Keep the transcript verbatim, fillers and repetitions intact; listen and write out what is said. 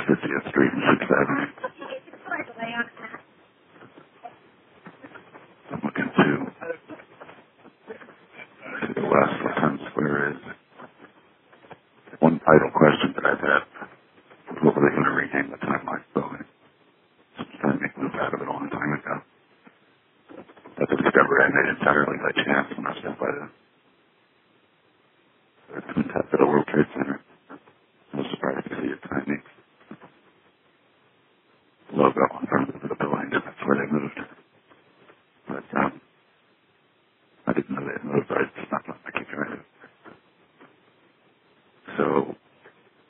fiftieth Street and sixth Avenue. I'm looking to, to the west where Times Square is. One idle question that I've had, what were they going to rename the Time Life building? Sometime they moved out of it a long time ago. That's a discovery I made entirely by chance when I was down by the